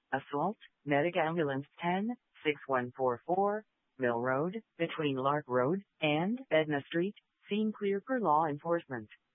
Assault, Medic Ambulance 10-6144, Mill Road, between Lark Road and Edna Street. Scene clear for law enforcement.